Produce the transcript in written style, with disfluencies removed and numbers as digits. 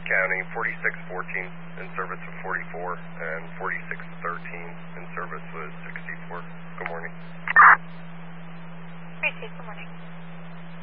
County, 4614 in service of 44, and 4613 in service with 64. Good morning. Great, good morning.